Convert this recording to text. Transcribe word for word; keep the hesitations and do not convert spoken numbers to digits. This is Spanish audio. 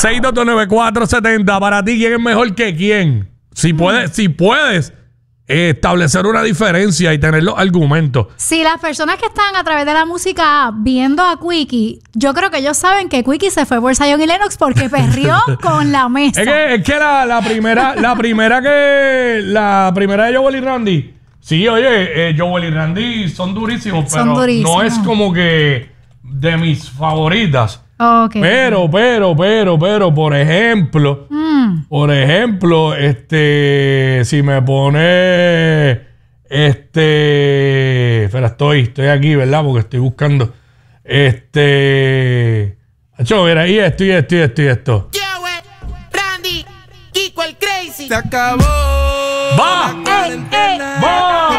seis dos dos nueve cuatro siete cero. Para ti, ¿quién es mejor que quién? Si puedes, si puedes eh, establecer una diferencia y tener los argumentos. Si las personas que están a través de la música viendo a Quickie, yo creo que ellos saben que Quickie se fue por Zion y Lennox porque perrió con la mesa. Es que, es que la, la primera, la primera que la primera de Joel y Randy. Sí, oye, eh, Joel y Randy son durísimos, Son pero durísimos. no es como que de mis favoritas. Okay. Pero, pero, pero, pero, por ejemplo, Mm. por ejemplo, este, si me pone, este, espera, estoy, estoy aquí, ¿verdad? Porque estoy buscando, este, hecho, mira, y esto, y esto, y esto, y esto. Joel, Randy, Kiko el Crazy. Se acabó. ¡Va! ¡Ey, ey! ¡Va!